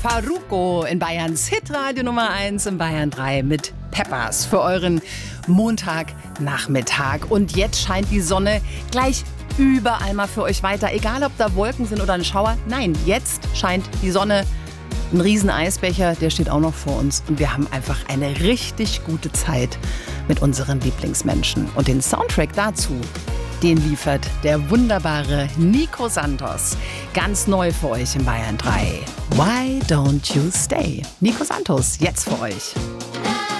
Farruko in Bayerns Hitradio Nummer 1 in Bayern 3 mit Peppers für euren Montagnachmittag. Und jetzt scheint die Sonne gleich überall mal für euch weiter. Egal, ob da Wolken sind oder ein Schauer. Nein, jetzt scheint die Sonne. Ein riesen Eisbecher, der steht auch noch vor uns. Und wir haben einfach eine richtig gute Zeit mit unseren Lieblingsmenschen. Und den Soundtrack dazu, den liefert der wunderbare Nico Santos. Ganz neu für euch in Bayern 3. Why Don't You Stay? Nico Santos, jetzt für euch.